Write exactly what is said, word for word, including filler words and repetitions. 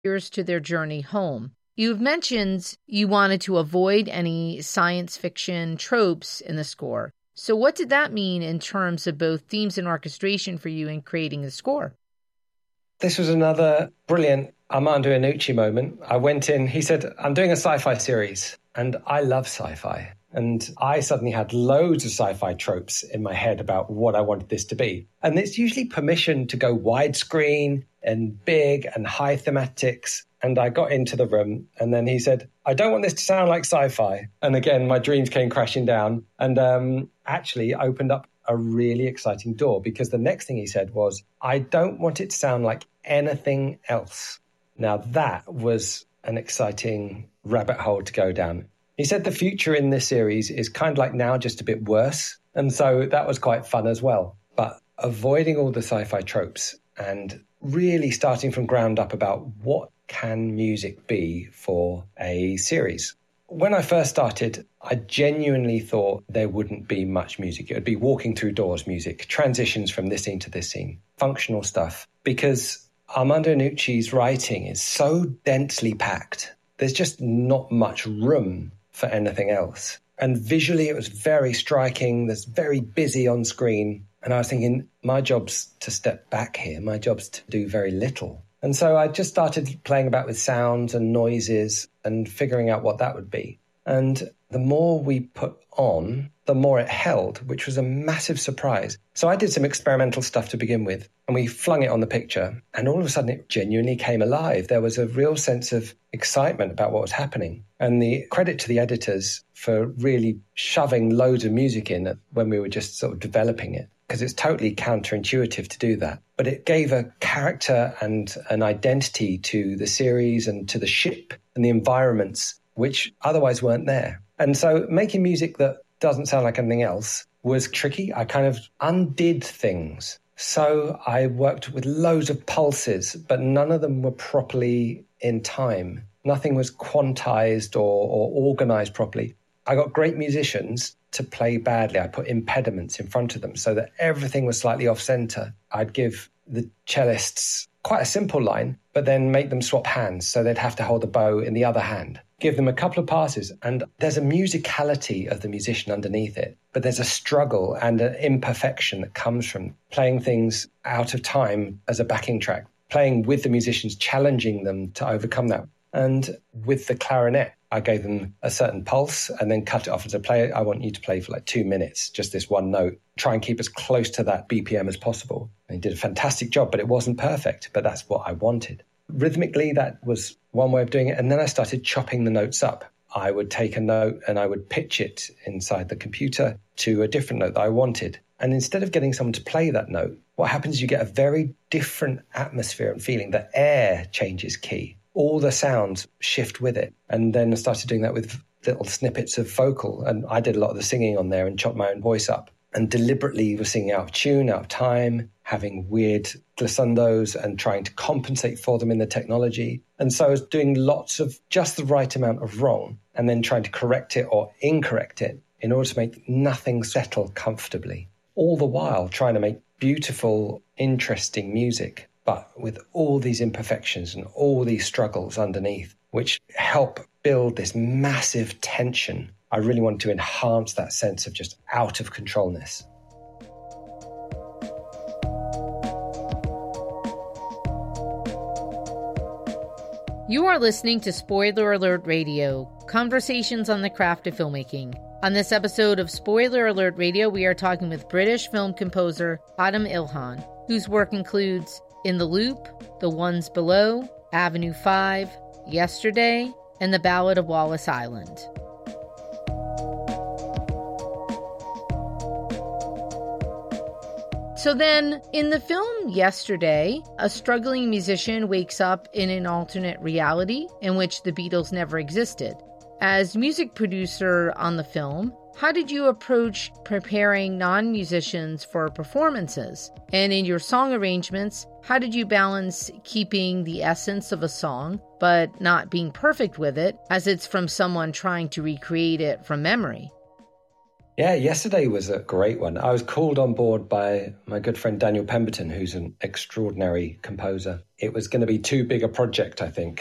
to their journey home. You've mentioned you wanted to avoid any science fiction tropes in the score. So what did that mean in terms of both themes and orchestration for you in creating the score? This was another brilliant Armando Iannucci moment. I went in, he said, I'm doing a sci-fi series, and I love sci-fi. And I suddenly had loads of sci-fi tropes in my head about what I wanted this to be. And it's usually permission to go widescreen and big and high thematics. And I got into the room and then he said, I don't want this to sound like sci-fi. And again, my dreams came crashing down and um, actually opened up a really exciting door, because the next thing he said was, I don't want it to sound like anything else. Now that was an exciting rabbit hole to go down. He said the future in this series is kind of like now, just a bit worse. And so that was quite fun as well. But avoiding all the sci-fi tropes and really starting from ground up about what can music be for a series. When I first started, I genuinely thought there wouldn't be much music. It would be walking through doors music, transitions from this scene to this scene, functional stuff. Because Armando Iannucci's writing is so densely packed, there's just not much room for anything else. And visually, it was very striking. There's very busy on screen. And I was thinking, my job's to step back here. My job's to do very little. And so I just started playing about with sounds and noises and figuring out what that would be. And the more we put on, the more it held, which was a massive surprise. So I did some experimental stuff to begin with, and we flung it on the picture. And all of a sudden, it genuinely came alive. There was a real sense of excitement about what was happening. And the credit to the editors for really shoving loads of music in when we were just sort of developing it, because it's totally counterintuitive to do that. But it gave a character and an identity to the series and to the ship and the environments which otherwise weren't there. And so making music that doesn't sound like anything else was tricky. I kind of undid things. So I worked with loads of pulses, but none of them were properly in time. Nothing was quantized or, or organized properly. I got great musicians to play badly. I put impediments in front of them so that everything was slightly off center. I'd give the cellists quite a simple line, but then make them swap hands so they'd have to hold the bow in the other hand. Give them a couple of passes, and there's a musicality of the musician underneath it, but there's a struggle and an imperfection that comes from playing things out of time as a backing track, playing with the musicians, challenging them to overcome that. And with the clarinet, I gave them a certain pulse and then cut it off as a player. I want you to play for like two minutes, just this one note. Try and keep as close to that B P M as possible. And he did a fantastic job, but it wasn't perfect, but that's what I wanted. Rhythmically, that was one way of doing it. And then I started chopping the notes up. I would take a note and I would pitch it inside the computer to a different note that I wanted. And instead of getting someone to play that note, what happens is you get a very different atmosphere and feeling. The air changes key. All the sounds shift with it. And then I started doing that with little snippets of vocal. And I did a lot of the singing on there and chopped my own voice up. And deliberately was singing out of tune, out of time, having weird glissandos and trying to compensate for them in the technology. And so I was doing lots of just the right amount of wrong and then trying to correct it or incorrect it in order to make nothing settle comfortably. All the while trying to make beautiful, interesting music, but with all these imperfections and all these struggles underneath, which help build this massive tension. I really wanted to enhance that sense of just out of controlness. You are listening to Spoiler Alert Radio, conversations on the craft of filmmaking. On this episode of Spoiler Alert Radio, we are talking with British film composer Adam Ilhan, whose work includes In the Loop, The Ones Below, Avenue five, Yesterday, and The Ballad of Wallace Island. So then, in the film Yesterday, a struggling musician wakes up in an alternate reality in which the Beatles never existed. As music producer on the film, how did you approach preparing non-musicians for performances? And in your song arrangements, how did you balance keeping the essence of a song, but not being perfect with it, as it's from someone trying to recreate it from memory? Yeah, yesterday was a great one. I was called on board by my good friend Daniel Pemberton, who's an extraordinary composer. It was going to be too big a project, I think.